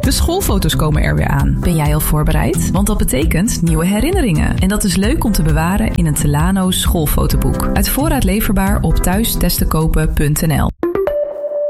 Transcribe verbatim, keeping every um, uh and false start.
De schoolfoto's komen er weer aan. Ben jij al voorbereid? Want dat betekent nieuwe herinneringen. En dat is leuk om te bewaren in een Telano schoolfotoboek. Uit voorraad leverbaar op thuis testen kopen punt n l.